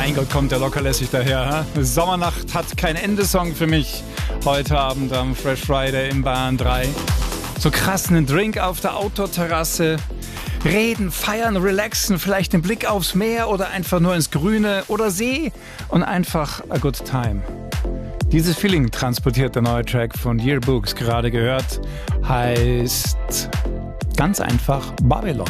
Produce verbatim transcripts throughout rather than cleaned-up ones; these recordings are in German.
Mein Gott, kommt der lockerlässig daher. Hä? Sommernacht hat kein Ende Song für mich. Heute Abend am Fresh Friday in Bayern drei. So krass, einen Drink auf der Outdoor-Terrasse. Reden, feiern, relaxen, vielleicht den Blick aufs Meer oder einfach nur ins Grüne oder See und einfach a good time. Dieses Feeling transportiert der neue Track von Yearbooks, gerade gehört, heißt ganz einfach Babylon.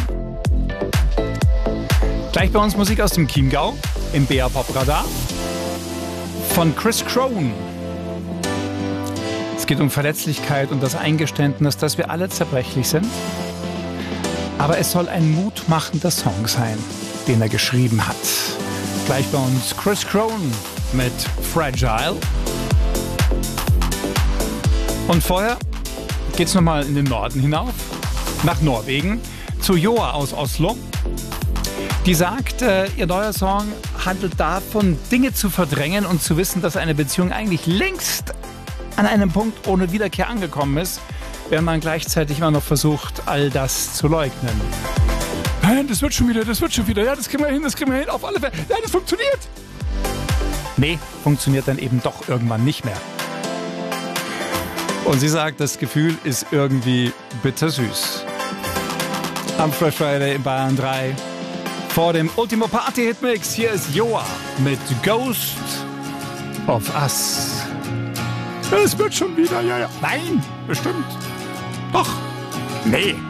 Gleich bei uns Musik aus dem Chiemgau im B A Pop Radar von Chris Crone. Es geht um Verletzlichkeit und das Eingeständnis, dass wir alle zerbrechlich sind. Aber es soll ein mutmachender Song sein, den er geschrieben hat. Gleich bei uns Chris Crone mit Fragile. Und vorher geht's nochmal in den Norden hinauf, nach Norwegen, zu Joa aus Oslo. Die sagt, äh, ihr neuer Song handelt davon, Dinge zu verdrängen und zu wissen, dass eine Beziehung eigentlich längst an einem Punkt ohne Wiederkehr angekommen ist, während man gleichzeitig immer noch versucht, all das zu leugnen. Nein, das wird schon wieder, das wird schon wieder. Ja, das kriegen wir hin, das kriegen wir hin, auf alle Fälle. Ja, das funktioniert. Nee, funktioniert dann eben doch irgendwann nicht mehr. Und sie sagt, das Gefühl ist irgendwie bittersüß. Am Fresh Friday in Bayern drei. Vor dem Ultimo Party Hitmix, hier ist Joa mit Ghost of Us. Es wird schon wieder, ja, ja. Nein, bestimmt. Doch. Nee.